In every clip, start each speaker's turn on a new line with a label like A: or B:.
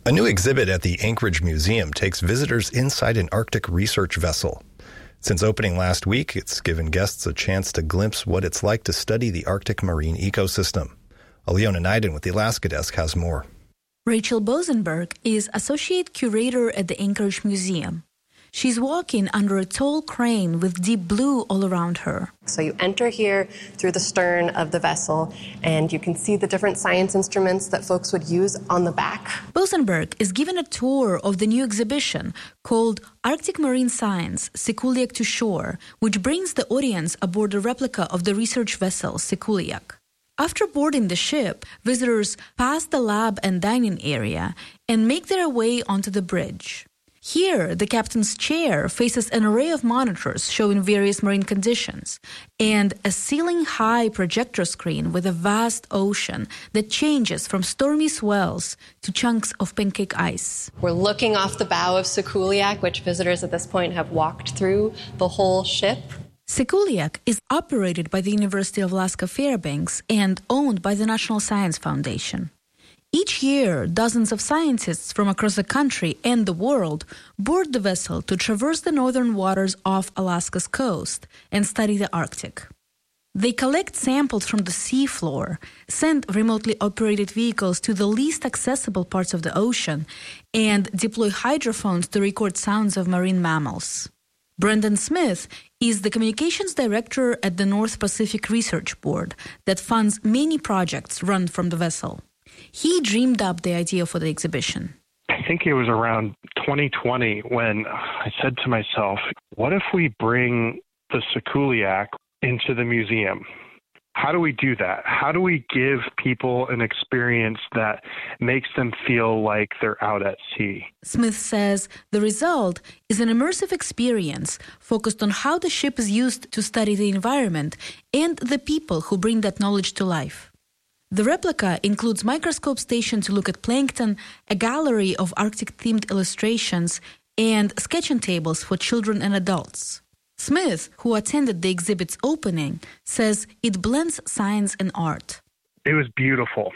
A: A new exhibit at the Anchorage Museum takes visitors inside an Arctic research vessel. Since opening last week, it's given guests a chance to glimpse what it's like to study the Arctic marine ecosystem. Aliona Naiden with the Alaska Desk has more.
B: Rachel Bosenberg is Associate Curator at the Anchorage Museum. She's walking under a tall crane with deep blue all around her.
C: So you enter here through the stern of the vessel, and you can see the different science instruments that folks would use on the back.
B: Bosenberg is given a tour of the new exhibition called Arctic Marine Science, Sikuliaq to Shore, which brings the audience aboard a replica of the research vessel Sikuliaq. After boarding the ship, visitors pass the lab and dining area and make their way onto the bridge. Here, the captain's chair faces an array of monitors showing various marine conditions and a ceiling-high projector screen with a vast ocean that changes from stormy swells to chunks of pancake ice.
C: We're looking off the bow of Sikuliaq, which visitors at this point have walked through the whole ship.
B: Sikuliaq is operated by the University of Alaska Fairbanks and owned by the National Science Foundation. Each year, dozens of scientists from across the country and the world board the vessel to traverse the northern waters off Alaska's coast and study the Arctic. They collect samples from the seafloor, send remotely operated vehicles to the least accessible parts of the ocean, and deploy hydrophones to record sounds of marine mammals. Brendan Smith is the communications director at the North Pacific Research Board that funds many projects run from the vessel. He dreamed up the idea for the exhibition.
D: I think it was around 2020 when I said to myself, what if we bring the Sikuliaq into the museum? How do we do that? How do we give people an experience that makes them feel like they're out at sea?
B: Smith says the result is an immersive experience focused on how the ship is used to study the environment and the people who bring that knowledge to life. The replica includes microscope station to look at plankton, a gallery of Arctic-themed illustrations, and sketching tables for children and adults. Smith, who attended the exhibit's opening, says it blends science and art.
D: It was beautiful.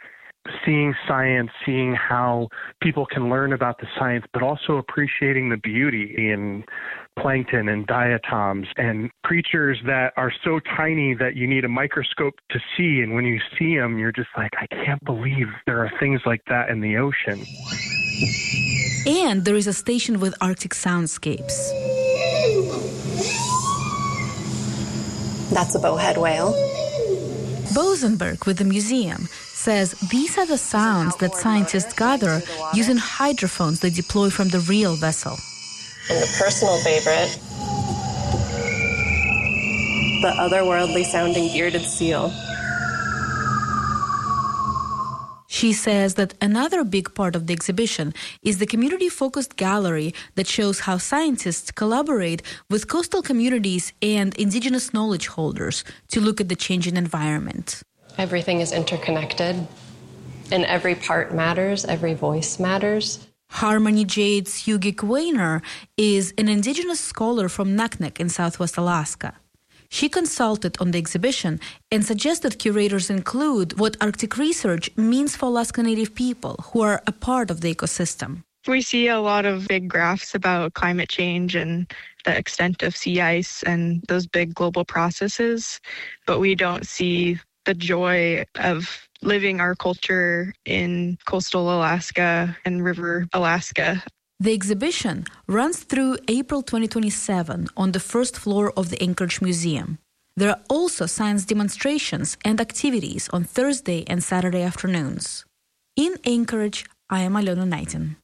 D: Seeing science, seeing how people can learn about the science, but also appreciating the beauty in plankton and diatoms and creatures that are so tiny that you need a microscope to see. And when you see them, you're just like, I can't believe there are things like that in the ocean.
B: And there is a station with Arctic soundscapes.
C: That's a bowhead whale.
B: Bosenberg with the museum says these are the sounds that scientists gather using hydrophones they deploy from the real vessel.
C: And a personal favorite, the otherworldly sounding bearded seal.
B: She says that another big part of the exhibition is the community-focused gallery that shows how scientists collaborate with coastal communities and indigenous knowledge holders to look at the changing environment.
C: Everything is interconnected, and every part matters, every voice matters.
B: Harmony Jade Sugik-Weiner is an indigenous scholar from Naknek in southwest Alaska. She consulted on the exhibition and suggested curators include what Arctic research means for Alaska Native people who are a part of the ecosystem.
E: We see a lot of big graphs about climate change and the extent of sea ice and those big global processes, but we don't see the joy of living our culture in coastal Alaska and river Alaska.
B: The exhibition runs through April 2027 on the first floor of the Anchorage Museum. There are also science demonstrations and activities on Thursday and Saturday afternoons. In Anchorage, I am Aliona Naiden.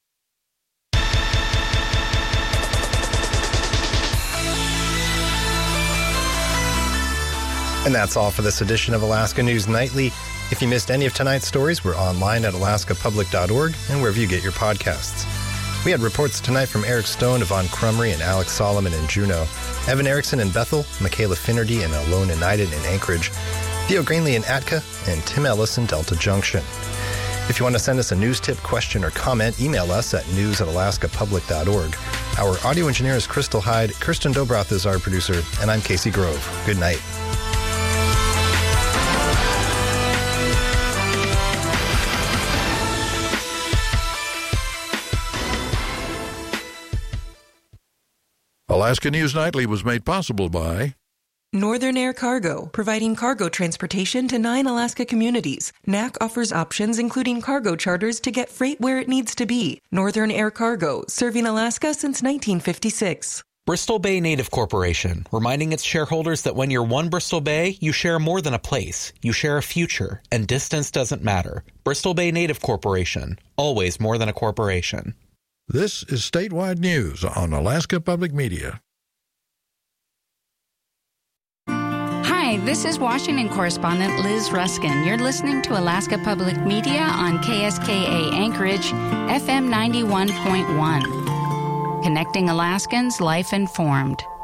A: And that's all for this edition of Alaska News Nightly. If you missed any of tonight's stories, we're online at alaskapublic.org and wherever you get your podcasts. We had reports tonight from Eric Stone, Yvonne Crumry, and Alex Solomon in Juneau, Evan Erickson in Bethel, Michaela Finnerty and Aliona Naiden in Anchorage, Theo Grainley in Atka, and Tim Ellis in Delta Junction. If you want to send us a news tip, question, or comment, email us at news@alaskapublic.org. Our audio engineer is Crystal Hyde, Kirsten Dobroth is our producer, and I'm Casey Grove. Good night.
F: Alaska News Nightly was made possible by
G: Northern Air Cargo, providing cargo transportation to 9 Alaska communities. NAC offers options including cargo charters to get freight where it needs to be. Northern Air Cargo, serving Alaska since 1956.
H: Bristol Bay Native Corporation, reminding its shareholders that when you're one Bristol Bay, you share more than a place. You share a future, and distance doesn't matter. Bristol Bay Native Corporation, always more than a corporation.
F: This is Statewide News on Alaska Public Media.
I: Hi, this is Washington correspondent Liz Ruskin. You're listening to Alaska Public Media on KSKA Anchorage, FM 91.1. Connecting Alaskans, life informed.